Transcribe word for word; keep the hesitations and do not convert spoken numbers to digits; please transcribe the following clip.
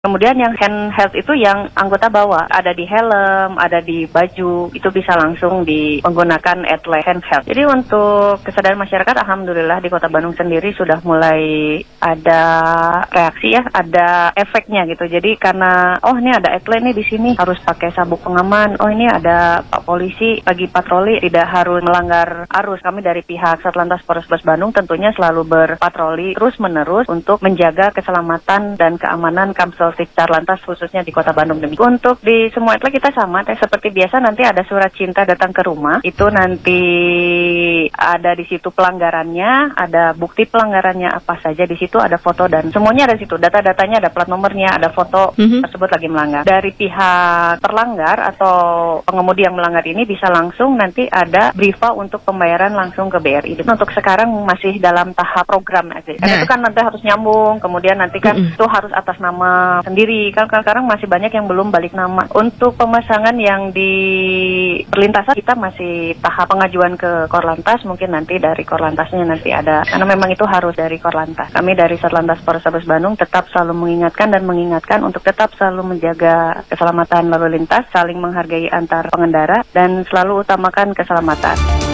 Kemudian yang handheld itu yang anggota bawa, ada di helm, ada di baju, itu bisa langsung di menggunakan etle handheld. Jadi untuk kesadaran masyarakat, alhamdulillah di Kota Bandung sendiri sudah mulai ada reaksi ya, ada efeknya gitu. Jadi karena oh ini ada etle nih di sini harus pakai sabuk pengaman, oh ini ada Pak Polisi lagi patroli tidak harus melanggar arus. Kami dari pihak Satlantas Polrestabes Bandung tentunya selalu berpatroli terus menerus untuk menjaga keselamatan dan keamanan Kamsel Satlantas khususnya di Kota Bandung. Untuk di semua etle kita sama, teh seperti biasa nanti ada surat cinta datang ke rumah. Itu nanti ada di situ pelanggarannya, ada bukti pelanggarannya apa saja di situ, ada foto dan semuanya ada di situ. Data-datanya ada plat nomornya, ada foto mm-hmm. tersebut lagi melanggar. Dari pihak terlanggar atau pengemudi yang melanggar ini bisa langsung nanti ada brifa untuk pembayaran langsung ke B R I. Itu untuk sekarang masih dalam tahap program aja. Karena nah. itu kan nanti harus nyambung, kemudian nanti kan mm-hmm. itu harus atas nama sendiri, kan sekarang masih banyak yang belum balik nama. Untuk pemasangan yang di perlintasan kita masih tahap pengajuan ke Korlantas, mungkin nanti dari Korlantasnya nanti ada, karena memang itu harus dari Korlantas. Kami dari Satlantas Polrestabes Bandung tetap selalu mengingatkan dan mengingatkan untuk tetap selalu menjaga keselamatan lalu lintas, saling menghargai antar pengendara dan selalu utamakan keselamatan.